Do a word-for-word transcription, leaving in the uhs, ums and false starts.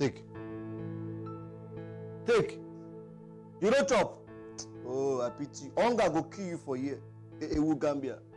Take. Take. You don't chop. Oh, I pity. Hunger go kill you for here. Ewu Gambia.